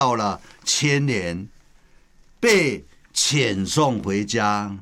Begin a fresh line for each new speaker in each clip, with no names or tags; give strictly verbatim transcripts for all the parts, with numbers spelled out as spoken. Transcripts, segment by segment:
到了千年，被遣送回家。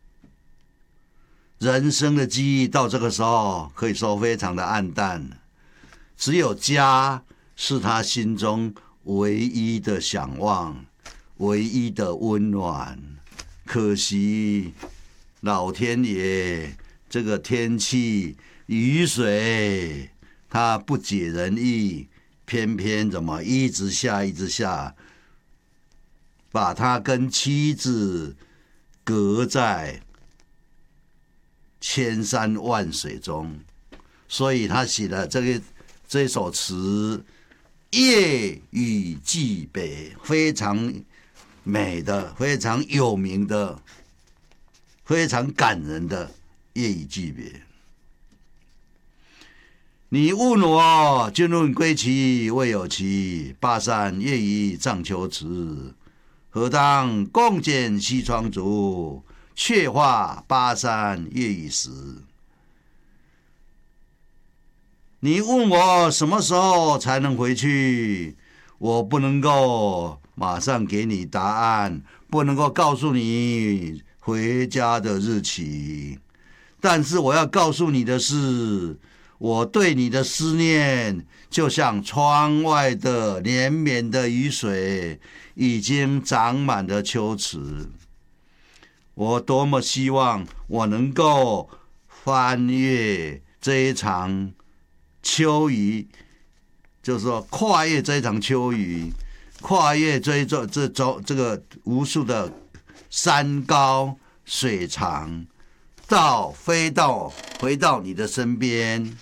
人生的记忆到这个时候可以说非常的暗淡，只有家是他心中唯一的想望，唯一的温暖。可惜老天爷这个天气雨水它不解人意，偏偏怎么一直下一直下，把他跟妻子隔在千山万水中，所以他写了这个这首词《夜雨寄北》，非常美的、非常有名的、非常感人的《夜雨寄别》。你问我君问归期未有期，巴山夜雨涨秋池。何当共剪西窗烛，却话巴山夜雨时。你问我什么时候才能回去，我不能够马上给你答案，不能够告诉你回家的日期。但是我要告诉你的是，我对你的思念就像窗外的连绵的雨水，已经长满了秋池。我多么希望我能够翻越这一场秋雨，就是说跨越这一场秋雨，跨越这一这这这个无数的山高水长，到飞到回到你的身边，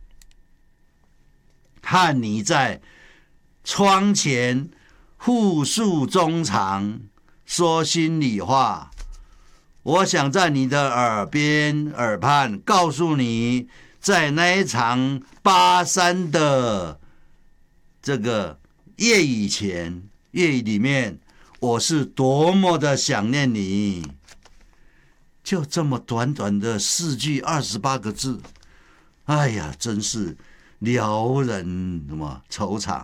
和你在窗前互诉衷肠，说心里话。我想在你的耳边耳畔告诉你，在那一场巴山的这个夜雨前，夜雨里面，我是多么的想念你。就这么短短的四句二十八个字，哎呀，真是撩人什么惆怅。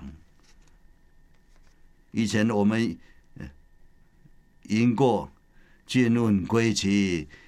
以前我们吟过君问归期